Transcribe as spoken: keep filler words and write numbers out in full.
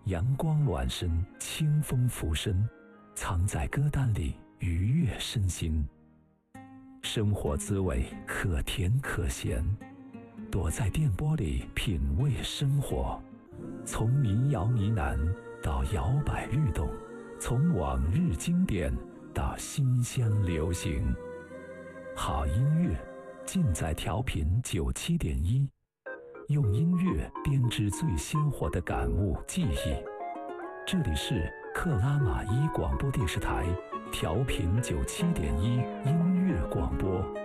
阳光暖身，清风拂身，藏在歌单里愉悦身心。生活滋味可甜可咸，躲在电波里品味生活。从民谣呢喃到摇摆律动，从往日经典到新乡流行。好音乐尽在调频九七点一，用音乐编织最鲜活的感悟记忆。这里是克拉玛依广播电视台调频九七点一音乐广播。